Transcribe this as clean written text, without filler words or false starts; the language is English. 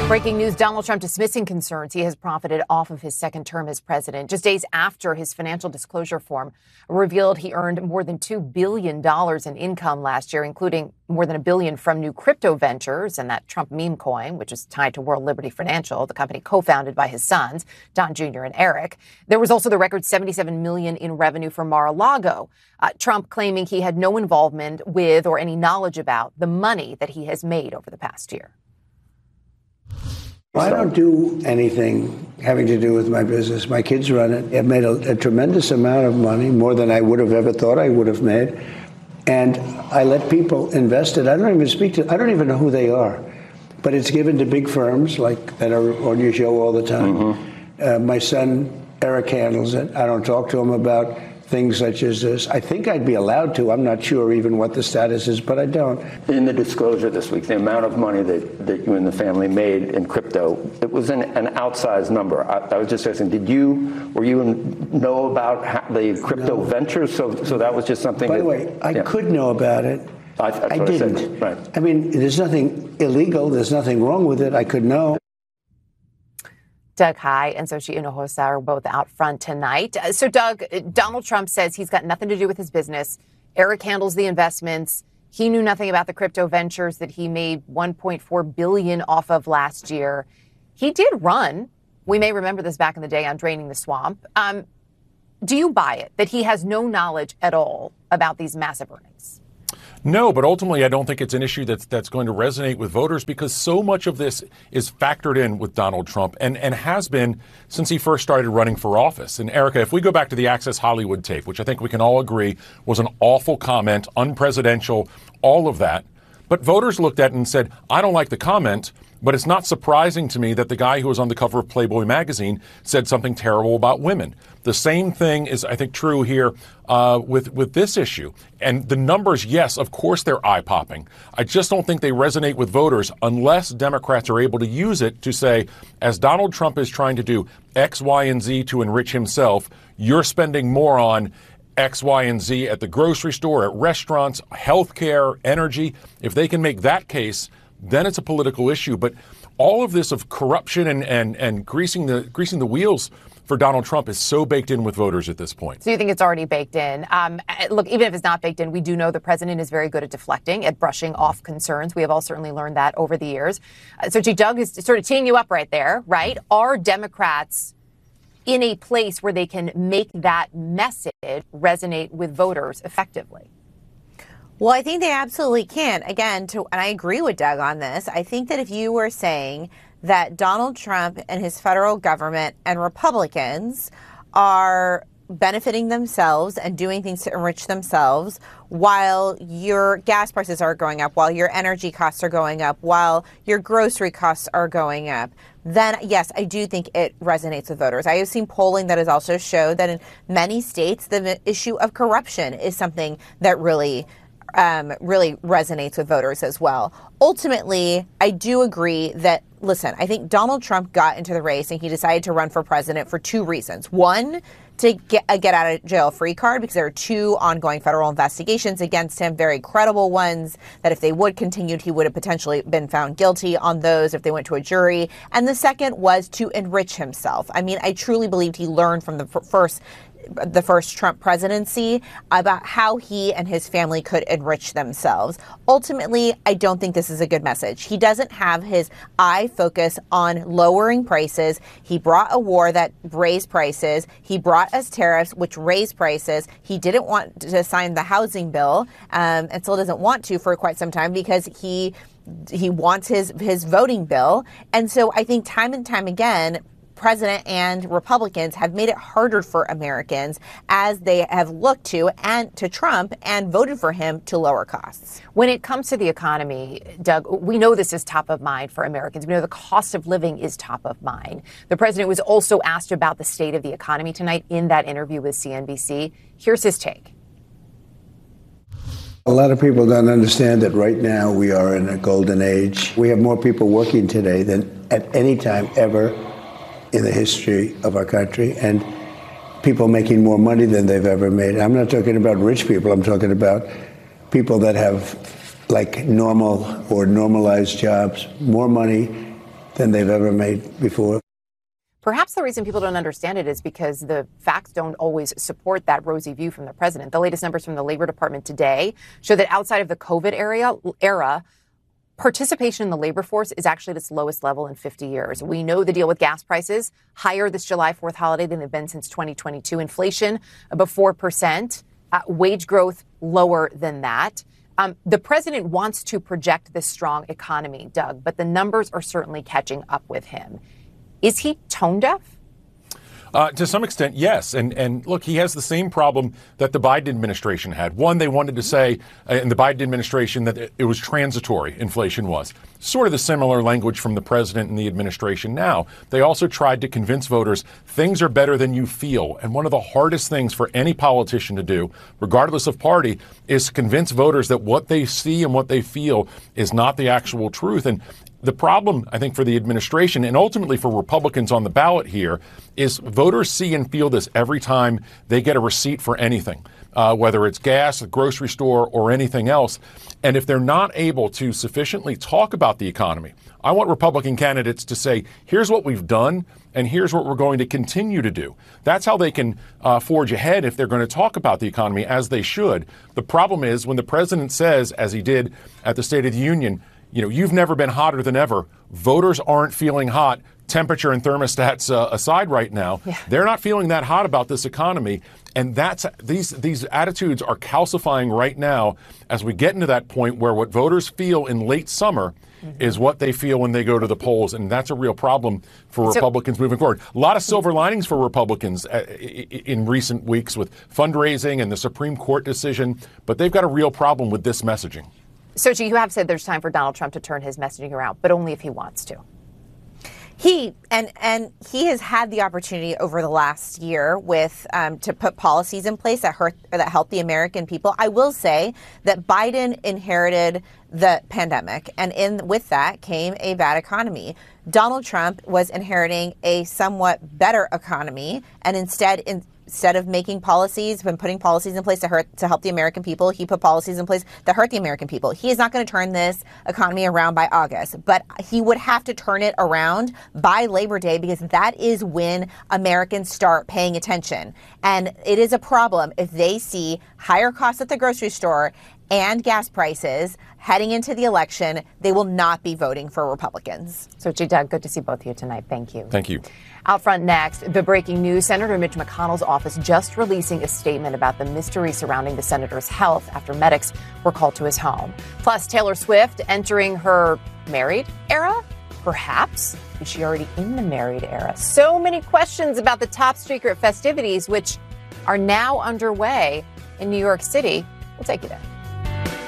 Breaking news, Donald Trump dismissing concerns he has profited off of his second term as president. Just days after his financial disclosure form revealed he earned more than $2 billion in income last year, including more than $1 billion from new crypto ventures and that Trump meme coin, which is tied to World Liberty Financial, the company co-founded by his sons, Don Jr. and Eric. There was also the record $77 million in revenue from Mar-a-Lago. Trump claiming he had no involvement with or any knowledge about the money that he has made over the past year. I don't do anything having to do with my business. My kids run it. I've made a tremendous amount of money, more than I would have ever thought I would have made. And I let people invest it. I don't even know who they are. But it's given to big firms like that are on your show all the time. Mm-hmm. My son, Eric, handles it. I don't talk to him about things such as this. I think I'd be allowed to. I'm not sure even what the status is, but I don't. In the disclosure this week, the amount of money that you and the family made in crypto, it was an outsized number. I was just asking, were you know about the crypto ventures? So that was just something. By the way, I could know about it. I didn't. Right. I mean, there's nothing illegal. There's nothing wrong with it. I could know. Doug Heye and Xochitl Hinojosa are both out front tonight. So, Doug, Donald Trump says he's got nothing to do with his business. Eric handles the investments. He knew nothing about the crypto ventures that he made $1.4 billion off of last year. He did run. We may remember this back in the day on Draining the Swamp. Do you buy it that he has no knowledge at all about these massive earnings? No, but ultimately, I don't think it's an issue that's going to resonate with voters because so much of this is factored in with Donald Trump and has been since he first started running for office. And Erica, if we go back to the Access Hollywood tape, which I think we can all agree was an awful comment, unpresidential, all of that. But voters looked at it and said, I don't like the comment, but it's not surprising to me that the guy who was on the cover of Playboy magazine said something terrible about women. The same thing is, I think, true here with this issue. And the numbers, yes, of course, they're eye-popping. I just don't think they resonate with voters unless Democrats are able to use it to say, as Donald Trump is trying to do X, Y, and Z to enrich himself, you're spending more on X, Y, and Z at the grocery store, at restaurants, healthcare, energy. If they can make that case, then it's a political issue. But all of this of corruption and greasing the wheels for Donald Trump is so baked in with voters at this point. So you think it's already baked in? Look, even if it's not baked in, we do know the president is very good at deflecting, at brushing off concerns. We have all certainly learned that over the years. So Doug is sort of teeing you up right there, right? Are Democrats in a place where they can make that message resonate with voters effectively? Well, I think they absolutely can. Again, and I agree with Doug on this. I think that if you were saying that Donald Trump and his federal government and Republicans are benefiting themselves and doing things to enrich themselves while your gas prices are going up, while your energy costs are going up, while your grocery costs are going up, then yes, I do think it resonates with voters. I have seen polling that has also showed that in many states, the issue of corruption is something that really resonates with voters as well. Ultimately, I do agree that, listen, I think Donald Trump got into the race and he decided to run for president for two reasons. One, to get a get out of jail free card, because there are two ongoing federal investigations against him, very credible ones, that if they would continued, he would have potentially been found guilty on those if they went to a jury. And the second was to enrich himself. I mean, I truly believed he learned from the first Trump presidency about how he and his family could enrich themselves. Ultimately, I don't think this is a good message. He doesn't have his eye focus on lowering prices. He brought a war that raised prices. He brought us tariffs, which raised prices. He didn't want to sign the housing bill, and still doesn't want to for quite some time because he wants his voting bill. And so I think time and time again, President and Republicans have made it harder for Americans as they have looked to Trump and voted for him to lower costs. When it comes to the economy, Doug, we know this is top of mind for Americans. We know the cost of living is top of mind. The president was also asked about the state of the economy tonight in that interview with CNBC. Here's his take. A lot of people don't understand that right now we are in a golden age. We have more people working today than at any time ever in the history of our country, and people making more money than they've ever made. I'm not talking about rich people. I'm talking about people that have like normal or normalized jobs, more money than they've ever made before. Perhaps the reason people don't understand it is because the facts don't always support that rosy view from the president. The latest numbers from the Labor Department today show that outside of the COVID era, participation in the labor force is actually at its lowest level in 50 years. We know the deal with gas prices higher this July 4th holiday than they've been since 2022. Inflation above 4%, wage growth lower than that. The president wants to project this strong economy, Doug, but the numbers are certainly catching up with him. Is he tone deaf? To some extent, yes. And look, he has the same problem that the Biden administration had. One, they wanted to say in the Biden administration that it was transitory, inflation was. Sort of the similar language from the president and the administration now. They also tried to convince voters things are better than you feel. And one of the hardest things for any politician to do, regardless of party, is convince voters that what they see and what they feel is not the actual truth. And the problem, I think, for the administration and ultimately for Republicans on the ballot here is voters see and feel this every time they get a receipt for anything, whether it's gas, a grocery store, or anything else. And if they're not able to sufficiently talk about the economy, I want Republican candidates to say, here's what we've done and here's what we're going to continue to do. That's how they can forge ahead if they're going to talk about the economy, as they should. The problem is when the president says, as he did at the State of the Union, you know, you've never been hotter than ever. Voters aren't feeling hot, temperature and thermostats aside right now. Yeah. They're not feeling that hot about this economy. And these attitudes are calcifying right now as we get into that point where what voters feel in late summer is what they feel when they go to the polls. And that's a real problem for Republicans moving forward. A lot of silver linings for Republicans in recent weeks with fundraising and the Supreme Court decision. But they've got a real problem with this messaging. Sochi, you have said there's time for Donald Trump to turn his messaging around, but only if he wants to. He has had the opportunity over the last year with to put policies in place that help the American people. I will say that Biden inherited the pandemic, and with that came a bad economy. Donald Trump was inheriting a somewhat better economy, and instead of making policies, when putting policies in place to help the American people, he put policies in place that hurt the American people. He is not going to turn this economy around by August, but he would have to turn it around by Labor Day because that is when Americans start paying attention. And it is a problem if they see higher costs at the grocery store and gas prices heading into the election, they will not be voting for Republicans. Sochi, Doug, good to see both of you tonight. Thank you. Thank you. Out front next, the breaking news. Senator Mitch McConnell's office just releasing a statement about the mystery surrounding the senator's health after medics were called to his home. Plus, Taylor Swift entering her married era? Perhaps? Is she already in the married era? So many questions about the top secret festivities, which are now underway in New York City. We'll take you there.